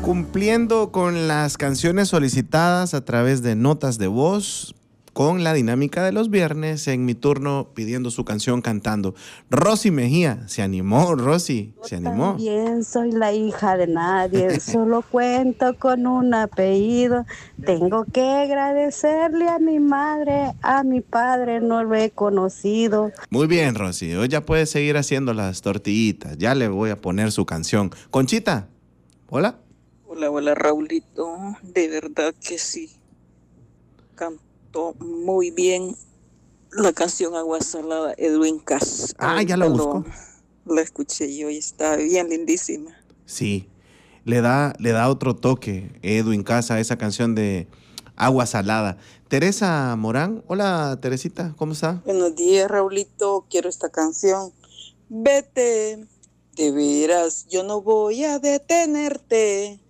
Cumpliendo con las canciones solicitadas a través de notas de voz, con la dinámica de los viernes, en mi turno pidiendo su canción cantando. Rosy Mejía, se animó, Rosy, se animó. También soy la hija de nadie, solo cuento con un apellido. Tengo que agradecerle a mi madre, a mi padre no lo he conocido. Muy bien, Rosy, hoy ya puede seguir haciendo las tortillitas, ya le voy a poner su canción. Conchita, hola. Hola, hola Raulito, de verdad que sí, cantó muy bien la canción Agua Salada, Edwin Cass. Ya la busco. La escuché yo y está bien lindísima. Sí, le da otro toque Edwin Casa a esa canción de Agua Salada. Teresa Morán, hola Teresita, ¿cómo está? Buenos días Raulito, quiero esta canción. Vete, de veras, yo no voy a detenerte.